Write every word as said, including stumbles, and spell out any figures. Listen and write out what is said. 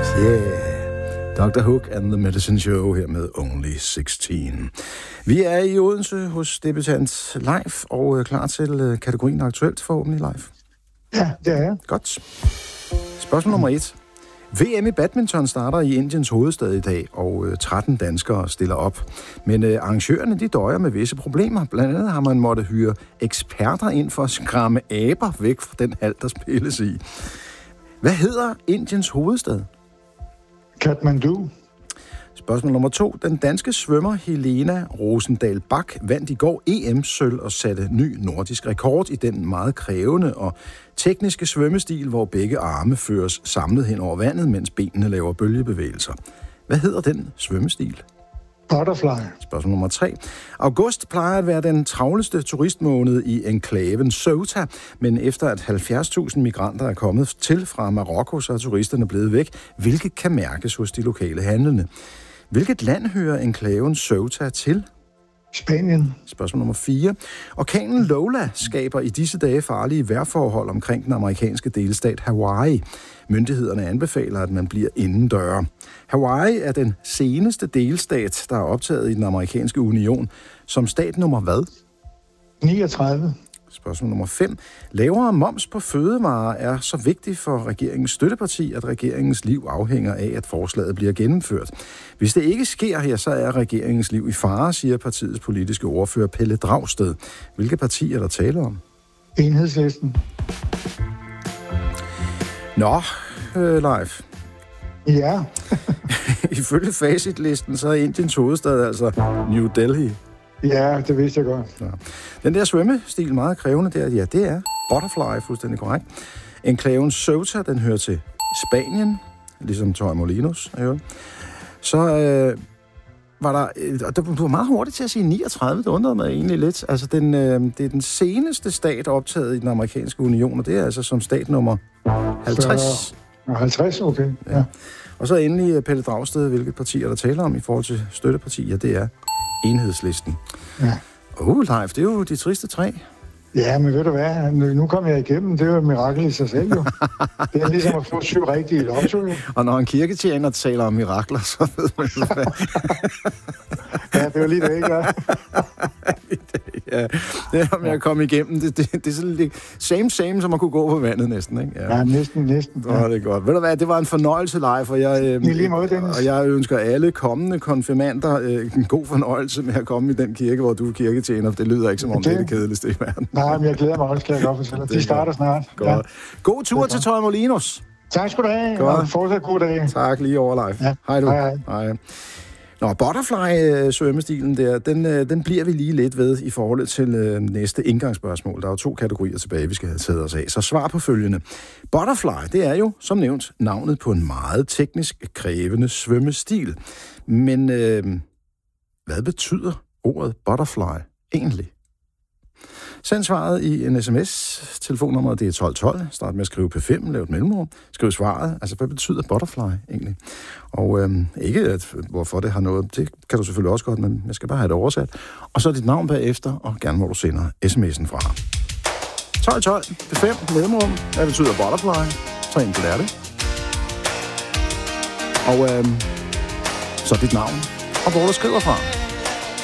Yeah. doktor Hook and the Medicine Show her med Only seksten. Vi er i Odense hos debutant Leif og klar til kategorien aktuelt forhåbentlig, Leif. Ja, det er jeg. Godt. Spørgsmål nummer et. V M i badminton starter i Indiens hovedstad i dag, og tretten danskere stiller op. Men øh, arrangørerne de døjer med visse problemer. Blandt andet har man måttet hyre eksperter ind for at skræmme aber væk fra den hal, der spilles i. Hvad hedder Indiens hovedstad? Kathmandu. Spørgsmål nummer to. Den danske svømmer Helena Rosendahl Bach vandt i går E M-sølv og satte ny nordisk rekord i den meget krævende og tekniske svømmestil, hvor begge arme føres samlet hen over vandet, mens benene laver bølgebevægelser. Hvad hedder den svømmestil? Butterfly. Spørgsmål nummer tre. August plejer at være den travleste turistmåned i enklaven Ceuta, men efter at halvfjerds tusind migranter er kommet til fra Marokko, så er turisterne blevet væk, hvilket kan mærkes hos de lokale handlende. Hvilket land hører enklaven Ceuta til? Spanien. Spørgsmål nummer fire. Orkanen Lola skaber i disse dage farlige vejrforhold omkring den amerikanske delstat Hawaii. Myndighederne anbefaler, at man bliver indendøre. Hawaii er den seneste delstat, der er optaget i den amerikanske union. Som stat nummer hvad? niogtredive. Spørgsmål nummer fem. Lavere moms på fødevarer er så vigtigt for regeringens støtteparti, at regeringens liv afhænger af, at forslaget bliver gennemført. Hvis det ikke sker her, så er regeringens liv i fare, siger partiets politiske ordfører Pelle Dragsted. Hvilke partier er der tale om? Enhedslisten. Nå, øh, Leif. Ja. Ifølge facitlisten, så er Indiens hovedstad altså New Delhi. Ja, det vidste jeg godt. Ja. Den der svømmestil, meget krævende der, ja, det er Butterfly, fuldstændig korrekt. Enklaven Ceuta, den hører til Spanien, ligesom Torremolinos. Så øh, var der, og du var meget hurtigt til at sige niogtredive, det undrede mig egentlig lidt. Altså, den, øh, det er den seneste stat optaget i den amerikanske union, og det er altså som stat nummer halvtreds. halvtreds, okay. Ja. Ja. Og så endelig Pelle Dragsted, hvilket partier der taler om i forhold til støttepartier, det er Enhedslisten. Ja. Oh, Leif, det er jo de triste tre. Ja, men ved du hvad, nu kom jeg igennem, det er jo et mirakel i sig selv jo. Det er ligesom at få syv rigtige lotto. Og når en kirketjener taler om mirakler, så ved man jo hvad. Ja, det var lige det, ikke? Ja, ja, det er med at komme igennem. Det, det, det er sådan lidt same, same, som at kunne gå på vandet næsten, ikke? Ja, ja næsten, næsten. Ja. Oh, det er godt. Ved du hvad, det var en fornøjelse, Leif, og jeg, øh, lige måde, Dennis. og jeg ønsker alle kommende konfirmander øh, en god fornøjelse med at komme i den kirke, hvor du er kirketjener. Det lyder ikke som om okay. Det er det kedeligste i verden. Nej, men jeg glæder mig også, kan jeg godt fortælle. De starter snart. Ja. God tur til Torremolinos. Tak skal du have, godt. Og fortsat god dag. Tak lige over, Leif. Ja. Hej du. Hej, hej. Hej. Nå, Butterfly-svømmestilen der, den, den bliver vi lige lidt ved i forhold til øh, næste indgangsspørgsmål. Der er jo to kategorier tilbage, vi skal have taget os af. Så svar på følgende. Butterfly, det er jo, som nævnt, navnet på en meget teknisk krævende svømmestil. Men øh, hvad betyder ordet butterfly egentlig? Send svaret i en sms. Telefonnummeret det er tolv tolv. Start med at skrive P fem, lav et mellemrum. Skriv svaret. Altså, hvad betyder butterfly egentlig? Og øhm, ikke, at, hvorfor det har noget. Det kan du selvfølgelig også godt, men jeg skal bare have det oversat. Og så er dit navn bagefter, og gerne må du sender sms'en fra. tolv tolv, P fem, mellemrum. Hvad betyder butterfly? Så enkelt er det. Og øhm, så dit navn, og hvor du skriver fra.